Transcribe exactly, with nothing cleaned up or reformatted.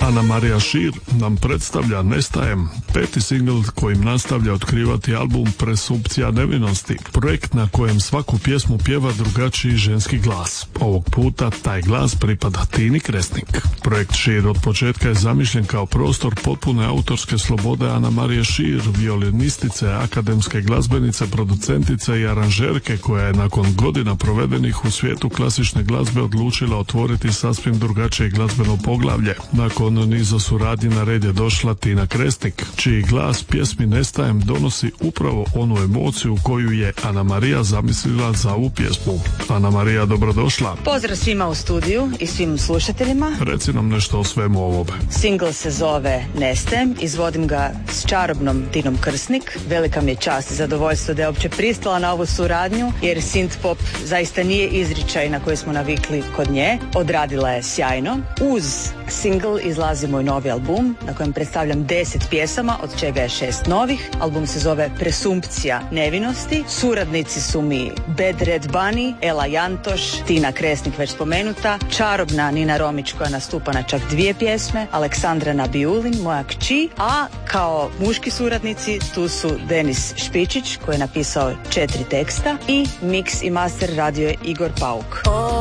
Ana Marija Šir nam predstavlja Nestajem, peti singl kojim nastavlja otkrivati album Presumpcija nevinosti, projekt na kojem svaku pjesmu pjeva drugačiji ženski glas. Ovog puta taj glas pripada Tini Kresnik. Projekt Šir od početka je zamišljen kao prostor potpune autorske slobode Ana Marije Šir, violinistice, akademske glazbenice, producentice i aranžerke koja je nakon godina provedenih u svijetu klasične glazbe odlučila otvoriti sasvim drugačije glazbeno poglavlje. Nakon niza suradnji na red je došla Tina Kresnik, čiji glas pjesmi Nestajem donosi upravo onu emociju koju je Ana Marija zamislila za ovu pjesmu. Ana Marija, dobrodošla. Pozdrav svima u studiju i svim slušateljima. Reci nam nešto o svemu ovome. Single se zove Nestajem, izvodim ga s čarobnom Tinom Kresnik. Velika mi je čast i zadovoljstvo da je uopće pristala na ovu suradnju, jer synth pop zaista nije izričaj na koji smo navikli kod nje. Odradila je sjajno. Uz single izlazi moj novi album na kojem predstavljam deset pjesama, od čega je šest novih. Album se zove Presumpcija nevinosti. Suradnici su mi Bad Red Bunny, Ela Jantoš, Tina Kresnik već spomenuta, čarobna Nina Romić koja nastupa na čak dvije pjesme, Aleksandra Nabiulin, moja kći, a kao muški suradnici tu su Denis Špičić koji je napisao četiri teksta i mix i master radio je Igor Pauk.